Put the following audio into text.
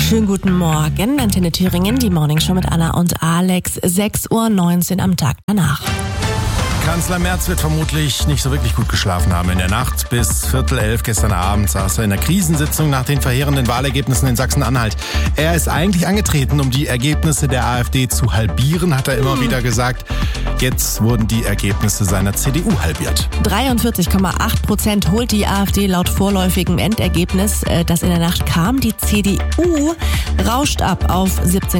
Schönen guten Morgen, Antenne Thüringen, die Morningshow mit Anna und Alex, 6:19 Uhr am Tag danach. Kanzler Merz wird vermutlich nicht so wirklich gut geschlafen haben. In der Nacht bis 10:45 gestern Abend saß er in der Krisensitzung nach den verheerenden Wahlergebnissen in Sachsen-Anhalt. Er ist eigentlich angetreten, um die Ergebnisse der AfD zu halbieren, hat er immer wieder gesagt. Jetzt wurden die Ergebnisse seiner CDU halbiert. 43,8% holt die AfD laut vorläufigem Endergebnis, das in der Nacht kam. Die CDU rauscht ab auf 17,8%.